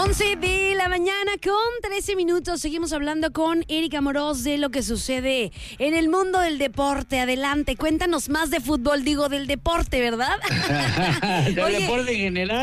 11 de la mañana con 13 minutos. Seguimos hablando con Erika Amorós de lo que sucede en el mundo del deporte. Adelante, cuéntanos más de fútbol, digo, del deporte, ¿verdad? Del deporte en general.